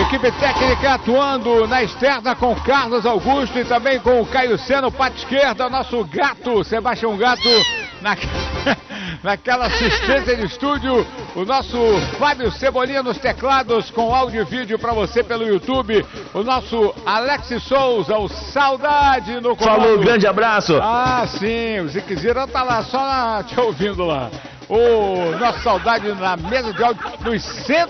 equipe técnica atuando na externa com Carlos Augusto e também com o Caio Seno, parte esquerda, nosso gato, Sebastião Gato, naquela assistência de estúdio, o nosso Fábio Cebolinha nos teclados com áudio e vídeo para você pelo YouTube, o nosso Alex Souza, o Saudade no comando. Falou, grande abraço. Ah, sim, o Ziquezira tá lá só te ouvindo lá. O nosso Saudade na mesa de áudio dos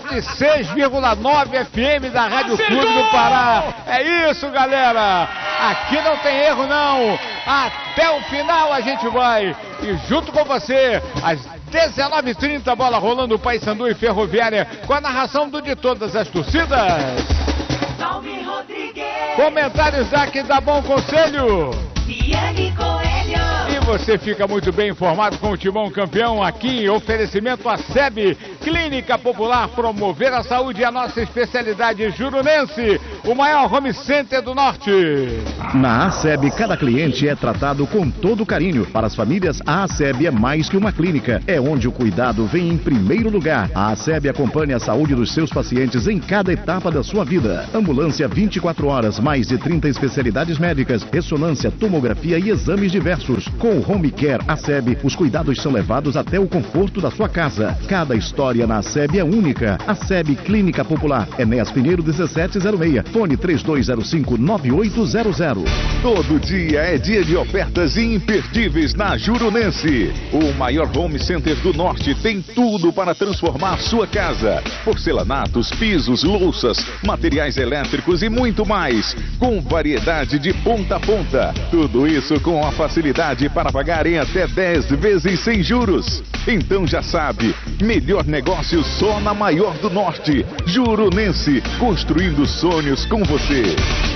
106,9 FM da Rádio Clube do Pará. É isso, galera. Aqui não tem erro, não. Até o final a gente vai. E junto com você, às 19h30, bola rolando, Paysandu e Ferroviária, com a narração de todas as torcidas. Salve Rodrigues. Comentários daqui da Bom Conselho. Viane Coelho. E você fica muito bem informado com o Timão Campeão aqui, oferecimento a SEB, Clínica Popular, promover a saúde e a nossa especialidade jurunense, o maior home center do norte. Na ASEB, cada cliente é tratado com todo carinho. Para as famílias, a ASEB é mais que uma clínica, é onde o cuidado vem em primeiro lugar. A ASEB acompanha a saúde dos seus pacientes em cada etapa da sua vida. Ambulância 24 horas, mais de 30 especialidades médicas, ressonância, tomografia e exames diversos. Com o Home Care ASEB, os cuidados são levados até o conforto da sua casa. Cada história na ASEB é única. ASEB Clínica Popular, Enéas Pinheiro 1706, fone 3205-9800. Todo dia é dia de ofertas imperdíveis na Jurunense. O maior home center do norte tem tudo para transformar sua casa. Porcelanatos, pisos, louças, materiais elétricos e muito mais. Com variedade de ponta a ponta. Tudo isso com a facilidade para pagar em até 10 vezes sem juros. Então já sabe, melhor negócio só na maior do norte. Jurunense, construindo sonhos com você.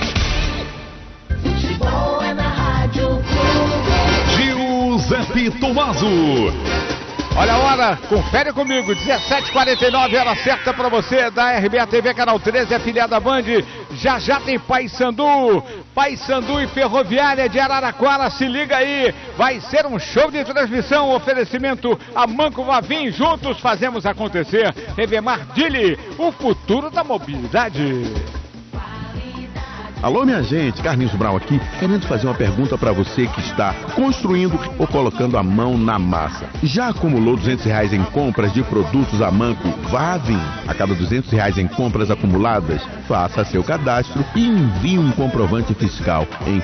Futebol é na Rádio Clube. Giuseppe Tomaso. Olha a hora, confere comigo, 17h49, hora certa para você da RBA TV, canal 13, afiliada Band. Já já tem Paysandu e Ferroviária de Araraquara, se liga aí, vai ser um show de transmissão, oferecimento a Manco Vavim, juntos fazemos acontecer. Revemar Dili, o futuro da mobilidade. Alô, minha gente, Carlinhos Brau aqui, querendo fazer uma pergunta para você que está construindo ou colocando a mão na massa. Já acumulou R$200 em compras de produtos a Manco Vavim? A cada R$200 em compras acumuladas, faça seu cadastro e envie um comprovante fiscal em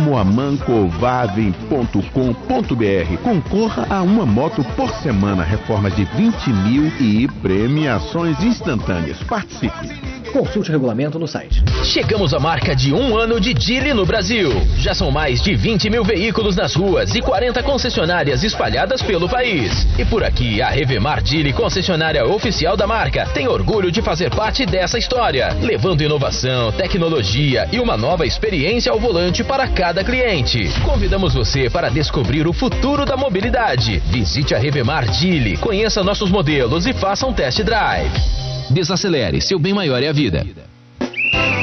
promoamancovavim.com.br. Concorra a uma moto por semana, reformas de 20 mil e premiações instantâneas. Participe! Consulte o regulamento no site. Chegamos à marca de 1 ano de Dili no Brasil. Já são mais de 20 mil veículos nas ruas e 40 concessionárias espalhadas pelo país. E por aqui, a Revemar Dili, concessionária oficial da marca, tem orgulho de fazer parte dessa história, levando inovação, tecnologia e uma nova experiência ao volante para cada cliente. Convidamos você para descobrir o futuro da mobilidade. Visite a Revemar Dili, conheça nossos modelos e faça um test drive. Desacelere, seu bem maior é a vida.